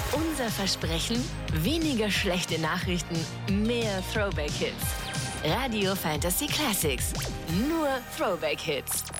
Unser Versprechen: weniger schlechte Nachrichten, mehr Throwback-Hits. Radio Fantasy Classics. Nur Throwback-Hits.